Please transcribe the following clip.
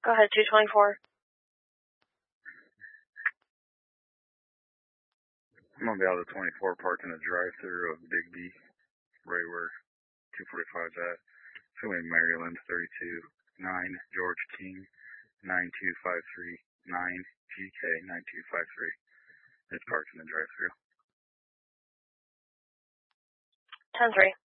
Go ahead, 224. I'm going to be out of 24 parked in the drive-thru of Big B, right where 245's at. It's going to be Maryland 32-9, George King 9253 9, GK 9253. It's parked in the drive-thru. 10-3.